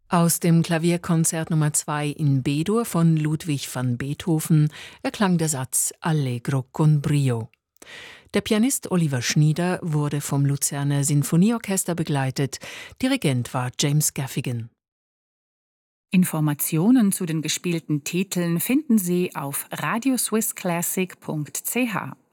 Aus dem Klavierkonzert Nummer 2 in B-Dur von Ludwig van Beethoven erklang der Satz Allegro con brio. Der Pianist Oliver Schnieder wurde vom Luzerner Sinfonieorchester begleitet. Dirigent war James Gaffigan. Informationen zu den gespielten Titeln finden Sie auf radioswissclassic.ch.